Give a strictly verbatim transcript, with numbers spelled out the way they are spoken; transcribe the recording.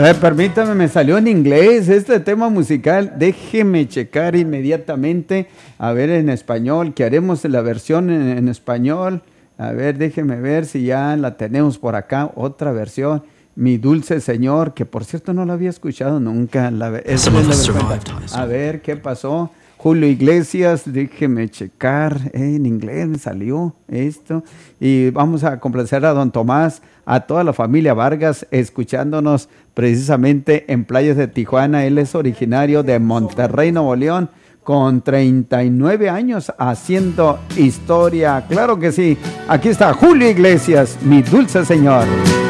ver, permítame, me salió en inglés este tema musical. Déjeme checar inmediatamente. A ver, en español, que haremos la versión en, en español. A ver, déjeme ver si ya la tenemos por acá. Otra versión. Mi dulce Señor, que por cierto no la había escuchado nunca. La, es, es la a ver, ¿qué pasó? Julio Iglesias, déjeme checar. Eh, en inglés me salió esto. Y vamos a complacer a don Tomás, a toda la familia Vargas, escuchándonos precisamente en Playas de Tijuana. Él es originario de Monterrey, Nuevo León, con treinta y nueve años haciendo historia. Claro que sí. Aquí está Julio Iglesias, mi dulce Señor.